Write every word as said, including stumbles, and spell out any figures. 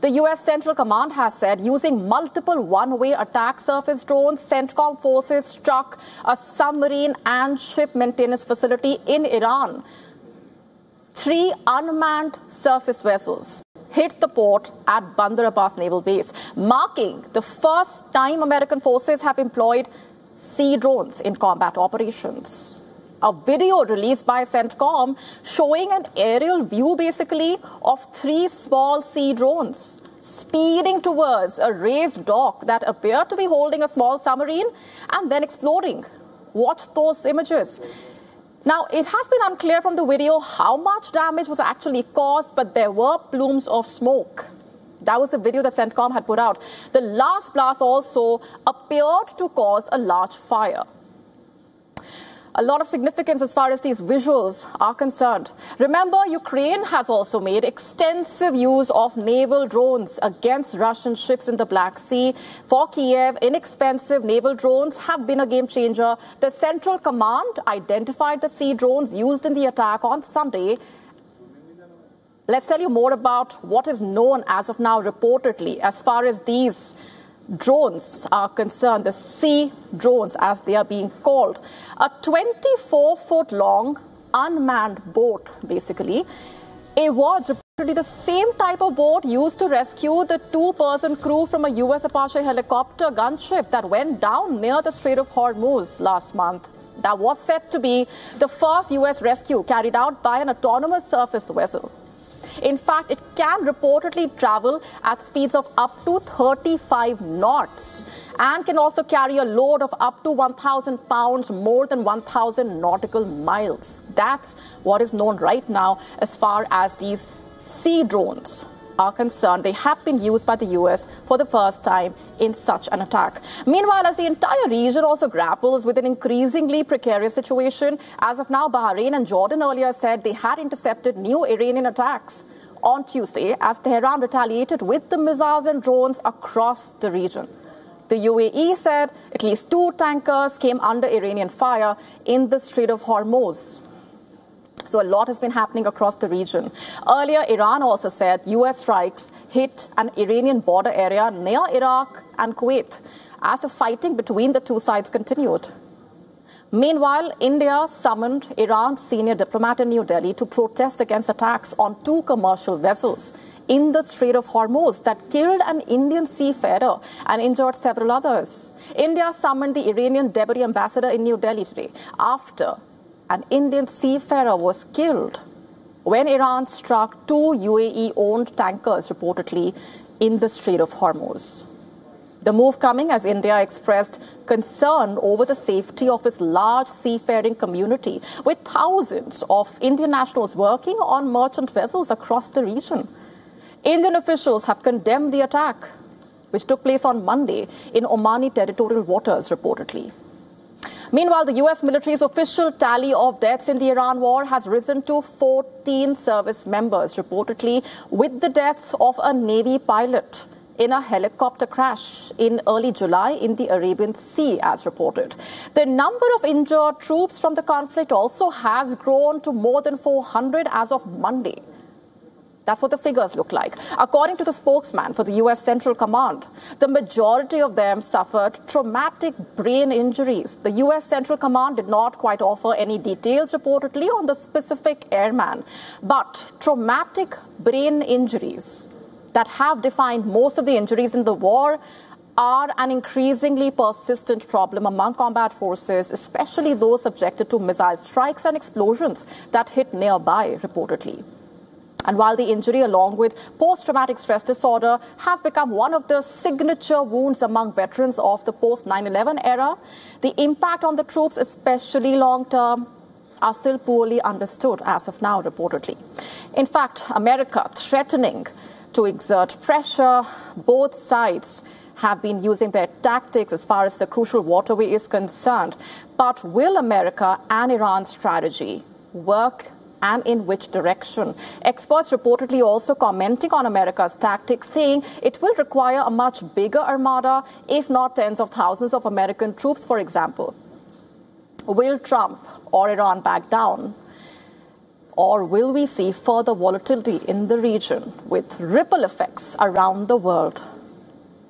The U S Central Command has said using multiple one-way attack surface drones, CENTCOM forces struck a submarine and ship maintenance facility in Iran. Three unmanned surface vessels hit the port at Bandar Abbas Naval Base, marking the first time American forces have employed sea drones in combat operations. A video released by CENTCOM showing an aerial view basically of three small sea drones speeding towards a raised dock that appeared to be holding a small submarine and then exploding. Watch those images. Now, it has been unclear from the video how much damage was actually caused, but there were plumes of smoke. That was the video that CENTCOM had put out. The last blast also appeared to cause a large fire. A lot of significance as far as these visuals are concerned. Remember, Ukraine has also made extensive use of naval drones against Russian ships in the Black Sea. For Kiev, inexpensive naval drones have been a game changer. The Central Command identified the sea drones used in the attack on Sunday. Let's tell you more about what is known as of now reportedly as far as these drones are concerned, the sea drones as they are being called. A twenty-four foot long unmanned boat, basically. It was reportedly the same type of boat used to rescue the two person crew from a U S Apache helicopter gunship that went down near the Strait of Hormuz last month. That was said to be the first U S rescue carried out by an autonomous surface vessel. In fact, it can reportedly travel at speeds of up to thirty-five knots and can also carry a load of up to one thousand pounds, more than one thousand nautical miles. That's what is known right now as far as these sea drones are concerned. They have been used by the U S for the first time in such an attack. Meanwhile, as the entire region also grapples with an increasingly precarious situation, as of now, Bahrain and Jordan earlier said they had intercepted new Iranian attacks on Tuesday as Tehran retaliated with the missiles and drones across the region. The U A E said at least two tankers came under Iranian fire in the Strait of Hormuz. So a lot has been happening across the region. Earlier, Iran also said U S strikes hit an Iranian border area near Iraq and Kuwait as the fighting between the two sides continued. Meanwhile, India summoned Iran's senior diplomat in New Delhi to protest against attacks on two commercial vessels in the Strait of Hormuz that killed an Indian seafarer and injured several others. India summoned the Iranian deputy ambassador in New Delhi today after an Indian seafarer was killed when Iran struck two U A E-owned tankers reportedly in the Strait of Hormuz. The move coming as India expressed concern over the safety of its large seafaring community, with thousands of Indian nationals working on merchant vessels across the region. Indian officials have condemned the attack, which took place on Monday in Omani territorial waters, reportedly. Meanwhile, the U S military's official tally of deaths in the Iran war has risen to fourteen service members, reportedly, with the deaths of a Navy pilot in a helicopter crash in early July in the Arabian Sea, as reported. The number of injured troops from the conflict also has grown to more than four hundred as of Monday. That's what the figures look like. According to the spokesman for the U S Central Command, the majority of them suffered traumatic brain injuries. The U S Central Command did not quite offer any details reportedly on the specific airman, but traumatic brain injuries that have defined most of the injuries in the war are an increasingly persistent problem among combat forces, especially those subjected to missile strikes and explosions that hit nearby, reportedly. And while the injury, along with post-traumatic stress disorder, has become one of the signature wounds among veterans of the post nine eleven era, the impact on the troops, especially long-term, are still poorly understood as of now, reportedly. In fact, America threatening to exert pressure, both sides have been using their tactics as far as the crucial waterway is concerned. But will America and Iran's strategy work, and in which direction? Experts reportedly also commenting on America's tactics, saying it will require a much bigger armada, if not tens of thousands of American troops, for example. Will Trump or Iran back down? or will we see further volatility in the region with ripple effects around the world?